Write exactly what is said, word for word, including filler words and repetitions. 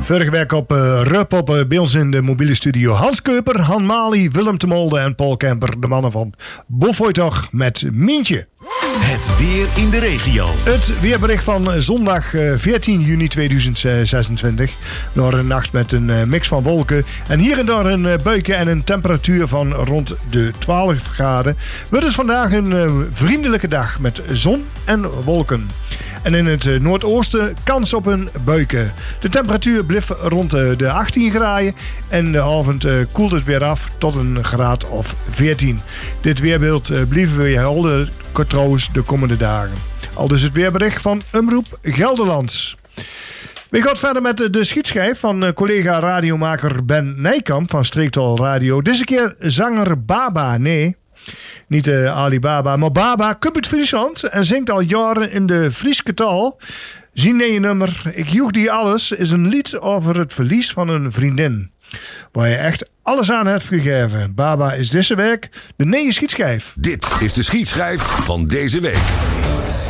Vorige week op uh, Rup op uh, bij ons in de mobiele studio Hans Keuper, Han Mali, Willem de Molde en Paul Kemper. De mannen van Bofoytog met Mientje. Het weer in de regio. Het weerbericht van zondag uh, veertien juni tweeduizend zesentwintig. Door een nacht met een uh, mix van wolken. En hier en daar een uh, buien en een temperatuur van rond de twaalf graden. Wordt het vandaag een uh, vriendelijke dag met zon en wolken. En in het uh, noordoosten kans op een buien. De temperatuur blijft rond uh, de achttien graden. En de avond uh, koelt het weer af tot een graad of veertien. Dit weerbeeld uh, blijven we helder trouwens de komende dagen. Al dus het weerbericht van Omroep Gelderland. We gaan verder met de schietschijf van collega radiomaker Ben Nijkamp van Streektal Radio. Deze keer zanger Baba, nee, niet uh, Alibaba, maar Baba komt uit Friesland en zingt al jaren in de Frieske taal. Zijn nieuwe nummer, Ik joeg die alles, is een lied over het verlies van een vriendin. Waar je echt alles aan hebt gegeven. Baba is deze week de nieuwe schietschijf. Dit is de schietschijf van deze week.